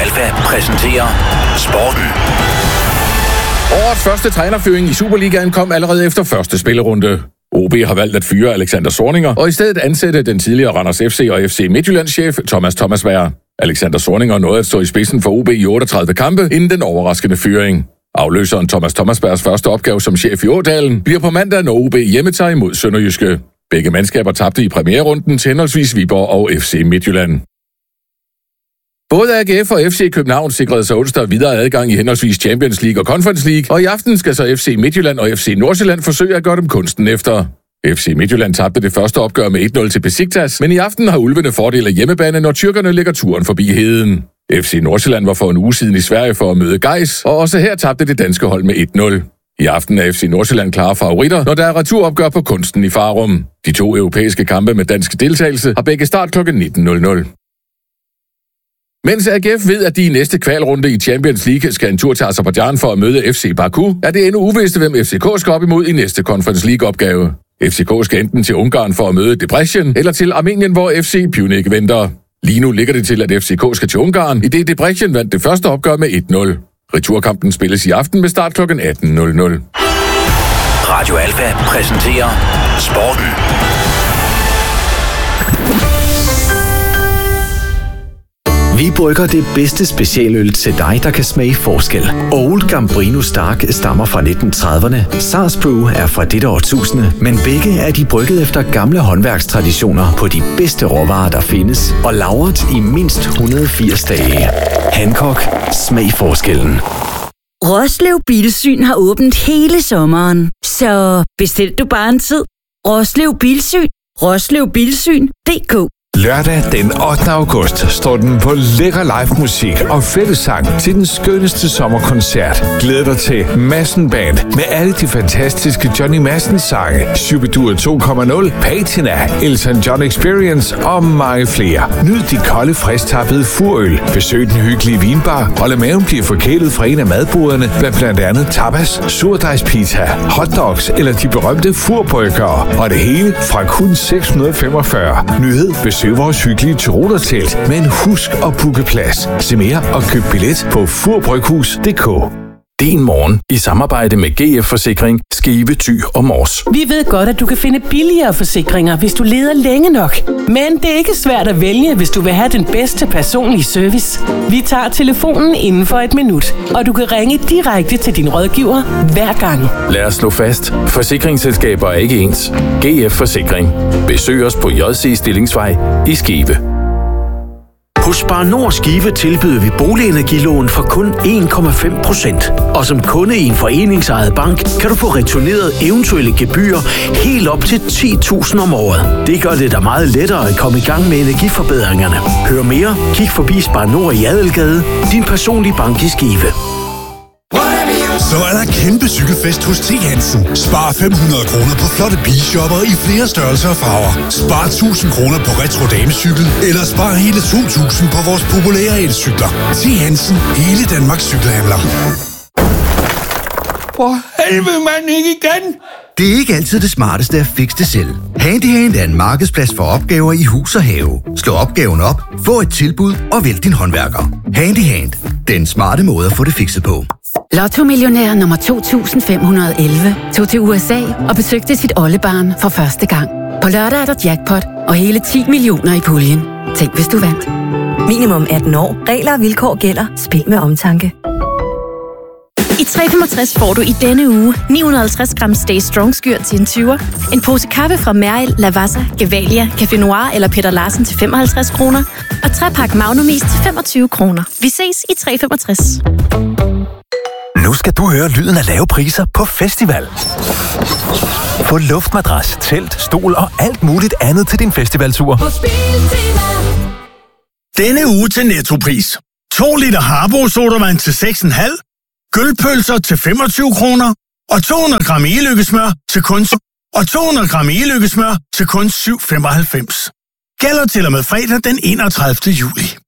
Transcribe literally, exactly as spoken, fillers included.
Alfa præsenterer Sporten. Årets første trænerfyring i Superligaen kom allerede efter første spillerunde. O B har valgt at fyre Alexander Zorniger, og i stedet ansætte den tidligere Randers F C og F C Midtjyllands chef Thomas Thomasberg. Alexander Zorniger nåede at stå i spidsen for O B i otteogtredive kampe inden den overraskende fyring. Afløseren Thomas Thomasbergs første opgave som chef i Ådalen bliver på mandag, når O B hjemmetager imod Sønderjyske. Begge mandskaber tabte i premiererunden til henholdsvis Viborg og F C Midtjylland. Både A G F og F C København sikrede sig onsdag videre adgang i henholdsvis Champions League og Conference League, og i aften skal så F C Midtjylland og F C Nordsjælland forsøge at gøre dem kunsten efter. F C Midtjylland tabte det første opgør med et nul til Besiktas, men i aften har ulvene fordel af hjemmebane, når tyrkerne lægger turen forbi heden. F C Nordsjælland var for en uge siden i Sverige for at møde Gais, og også her tabte det danske hold med et nul. I aften er F C Nordsjælland klare favoritter, når der er returopgør på kunsten i Farum. De to europæiske kampe med dansk deltagelse har begge start klokken nitten nul nul. Mens A G F ved, at de i næste kvalrunde i Champions League skal en tur til Aserbajdsjan for at møde F C Baku, er det endnu uvist, hvem F C K skal op imod i næste Conference League-opgave. F C K skal enten til Ungarn for at møde Debrecen, eller til Armenien, hvor F C Pjunik venter. Lige nu ligger det til, at F C K skal til Ungarn, i det Debrecen vandt det første opgør med et nul. Returkampen spilles i aften med start klokken atten nul nul. Radio Alfa præsenterer Sporten. Vi brygger det bedste specialøl til dig, der kan smage forskel. Old Gambrino Stark stammer fra nitten trediverne. Sars Brew er fra dette årtusinde, men begge er de brygget efter gamle håndværkstraditioner på de bedste råvarer, der findes, og lagret i mindst et hundrede og firs dage. Hancock. Smag forskellen. Roslev Bilsyn har åbent hele sommeren, så bestil du bare en tid. Roslev Bilsyn. Roslev Bilsyn punktum d k. Lørdag den ottende august står den på lækker live musik og fællessang til den skønneste sommerkoncert. Glæd dig til Madsen Band med alle de fantastiske Johnny Madsen sange, Shubidua to punkt nul, Patina, Elton John Experience og mange flere. Nyd de kolde, frisktappede furøl, besøg den hyggelige vinbar og lad maven blive forkælet fra en af madboderne med blandt andet tapas, surdejspizza, hotdogs eller de berømte furbrøkkere. Og det hele fra kun seks hundrede og femogfyrre. Nyhed, besøg vores hyggelige Tyrolertelt, men husk at booke plads. Se mere og køb billet på furbryghus punktum d k. Din morgen i samarbejde med G F Forsikring, Skive, Thy og Mors. Vi ved godt, at du kan finde billigere forsikringer, hvis du leder længe nok. Men det er ikke svært at vælge, hvis du vil have den bedste personlige service. Vi tager telefonen inden for et minut, og du kan ringe direkte til din rådgiver hver gang. Lad os slå fast. Forsikringsselskaber er ikke ens. G F Forsikring. Besøg os på J C Stillingsvej i Skive. Hos Spar Nord Skive tilbyder vi boligenergilån for kun en komma fem procent. Og som kunde i en foreningsejet bank, kan du få returneret eventuelle gebyrer helt op til ti tusind om året. Det gør det da meget lettere at komme i gang med energiforbedringerne. Hør mere, kig forbi Spar Nord i Adelgade, din personlige bank i Skive. Så er der kæmpe cykelfest hos T. Hansen. Spar fem hundrede kroner på flotte bilshopper i flere størrelser og farver. Spar tusind kroner på retro damecykel, eller spar hele to tusind på vores populære elcykler. T. Hansen. Hele Danmarks cykelhandler. For helvede, mand, ikke igen! Det er ikke altid det smarteste at fikse det selv. Handyhand er en markedsplads for opgaver i hus og have. Slå opgaven op, få et tilbud og vælg din håndværker. Handyhand. Den smarte måde at få det fikset på. Lotto-millionær nummer to tusind fem hundrede og elleve tog til U S A og besøgte sit oldebarn for første gang. På lørdag er der jackpot og hele ti millioner i puljen. Tænk, hvis du vandt. Minimum atten år. Regler og vilkår gælder. Spil med omtanke. I tre femogtres får du i denne uge ni hundrede og halvtreds gram Stay Strong skyr til en tyver, en pose kaffe fra Merrill, Lavazza, Gevalia, Café Noir eller Peter Larsen til femoghalvtreds kroner, og tre pakke Magnumis til femogtyve kroner. Vi ses i tre femogtres. Nu skal du høre lyden af lave priser på festival. Få luftmadras, telt, stol og alt muligt andet til din festivaltur. Denne uge til Nettopris. to liter Harbo sodavand til seks komma fem, gølpølser til femogtyve kroner og to hundrede gram e-lykkesmør til kun og to hundrede gram e-lykkesmør til kun syv komma femoghalvfems. Gælder til og med fredag den enogtredivte juli.